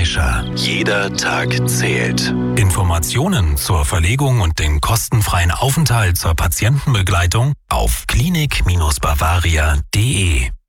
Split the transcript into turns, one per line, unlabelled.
Fleischer. Jeder Tag zählt. Informationen zur Verlegung und den kostenfreien Aufenthalt zur Patientenbegleitung auf klinik-bavaria.de.